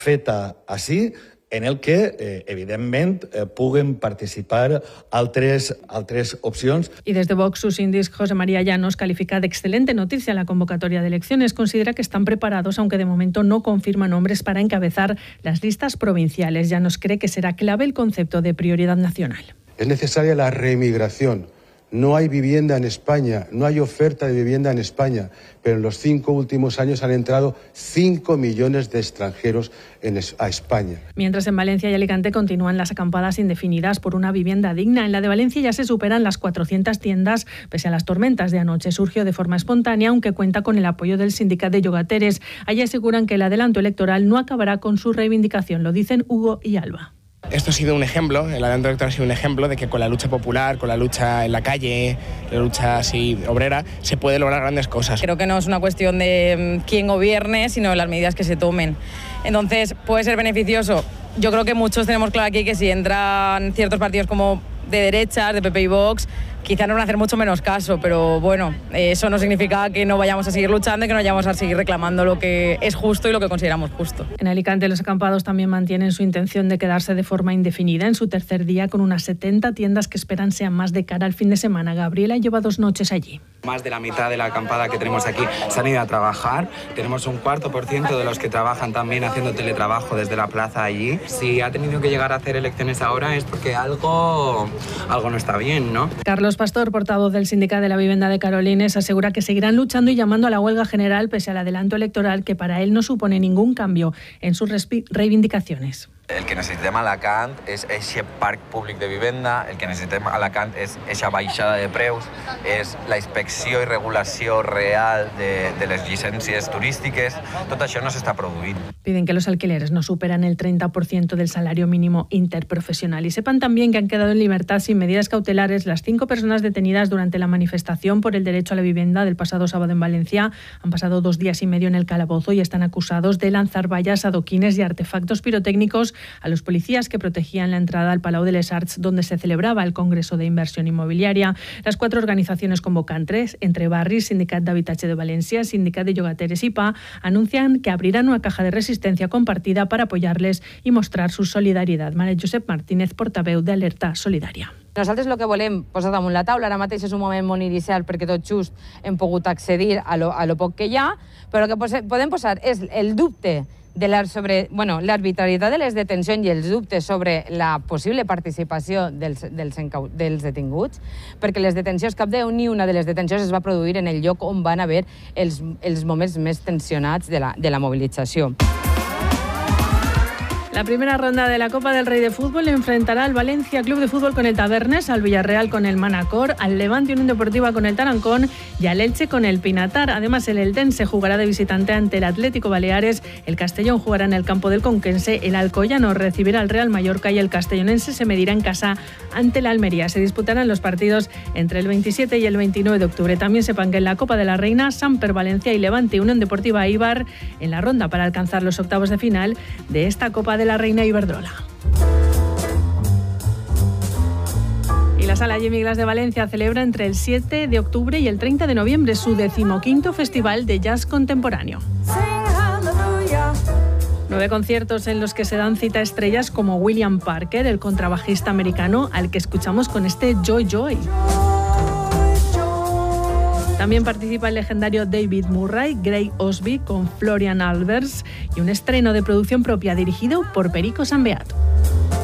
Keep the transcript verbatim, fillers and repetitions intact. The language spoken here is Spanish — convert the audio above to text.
feta així, en el que, eh, evidentment, eh, puguen participar altres, altres opcions. Y desde Vox, su síndic José María Llanos califica de excelente noticia la convocatoria de elecciones. Considera que están preparados, aunque de momento no confirma nombres para encabezar las listas provinciales. Llanos cree que será clave el concepto de prioridad nacional. Es necesaria la reemigración. No hay vivienda en España, no hay oferta de vivienda en España, pero en los cinco últimos años han entrado cinco millones de extranjeros en es- a España. Mientras en Valencia y Alicante continúan las acampadas indefinidas por una vivienda digna. En la de Valencia ya se superan las cuatrocientas tiendas, pese a las tormentas de anoche. Surgió de forma espontánea, aunque cuenta con el apoyo del sindicato de llogateres. Allí aseguran que el adelanto electoral no acabará con su reivindicación. Lo dicen Hugo y Alba. Esto ha sido un ejemplo, el adelanto electoral ha sido un ejemplo de que con la lucha popular, con la lucha en la calle, la lucha así obrera, se puede lograr grandes cosas. Creo que no es una cuestión de quién gobierne, sino de las medidas que se tomen. Entonces, ¿puede ser beneficioso? Yo creo que muchos tenemos claro aquí que si entran ciertos partidos como de derechas, de P P y Vox, quizá nos van a hacer mucho menos caso, pero bueno, eso no significa que no vayamos a seguir luchando y que no vayamos a seguir reclamando lo que es justo y lo que consideramos justo. En Alicante, los acampados también mantienen su intención de quedarse de forma indefinida en su tercer día, con unas setenta tiendas que esperan sean más de cara al fin de semana. Gabriela lleva dos noches allí. Más de la mitad de la acampada que tenemos aquí se han ido a trabajar. Tenemos un cuarto por ciento de los que trabajan también haciendo teletrabajo desde la plaza allí. Si ha tenido que llegar a hacer elecciones ahora es porque algo, algo no está bien, ¿no? Carlos Pastor, portavoz del Sindicato de la Vivienda de Carolines, asegura que seguirán luchando y llamando a la huelga general pese al adelanto electoral, que para él no supone ningún cambio en sus reivindicacions. El que necessitem a Alacant és aquest parc públic de vivenda, el que necessitem a Alacant és aquesta baixada de preus, és la inspecció i regulació real de, de les llicències turístiques. Tot això no s'està produint. Piden que los alquileres no superan el treinta por ciento del salario mínimo interprofesional. Y sepan también que han quedado en libertad sin medidas cautelares las cinco personas detenidas durante la manifestación por el derecho a la vivienda del pasado sábado en Valencia. Han pasado dos días y medio en el calabozo y están acusados de lanzar vallas, adoquines y artefactos pirotécnicos a los policías que protegían la entrada al Palau de les Arts, donde se celebraba el Congreso de Inversión Inmobiliaria. Las cuatro organizaciones convocantes, entre Barris, Sindicat d'Habitatge de Valencia, Sindicat de Llogateres y P A, anuncian que abrirán una caja de resistencia compartida para apoyarles y mostrar su solidaridad. María Josep Martínez, portaveu de Alerta Solidària. Nosaltres el que volem posar damunt la taula, ara mateix és un moment molt inicial perquè tot just hem pogut accedir a lo, a lo poc que hi ha, però el que podem posar és el dubte de la, sobre, bueno, l'arbitrarietat de les detencions i els dubtes sobre la possible participació dels, dels, dels detinguts, perquè les detencions, cap de ni una de les detencions es va produir en el lloc on van haver els, els moments més tensionats de la, de la mobilització. La primera ronda de la Copa del Rey de Fútbol enfrentará al Valencia Club de Fútbol con el Tabernes, al Villarreal con el Manacor, al Levante Unión Deportiva con el Tarancón y al Elche con el Pinatar. Además, el Eldense jugará de visitante ante el Atlético Baleares, el Castellón jugará en el campo del Conquense, el Alcoyano recibirá al Real Mallorca y el Castellonense se medirá en casa ante la Almería. Se disputarán los partidos entre el veintisiete y el veintinueve de octubre. También sepan que en la Copa de la Reina, Samper Valencia y Levante Unión Deportiva Eibar en la ronda para alcanzar los octavos de final de esta Copa de la Reina Iberdrola. Y la Sala Jimmy Glass de Valencia celebra entre el siete de octubre y el treinta de noviembre su decimoquinto Festival de Jazz Contemporáneo. Nueve conciertos en los que se dan cita a estrellas como William Parker, el contrabajista americano al que escuchamos con este Joy Joy. También participa el legendario David Murray, Gray Osby con Florian Albers y un estreno de producción propia dirigido por Perico Sambeat.